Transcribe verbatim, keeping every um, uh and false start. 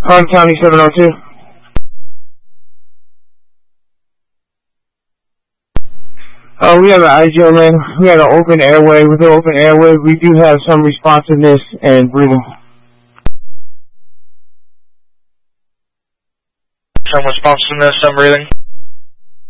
Hardin County seven oh two. Uh, we have an I G L lane. We have an open airway. With the open airway, we do have some responsiveness and breathing. Some responsiveness, some breathing.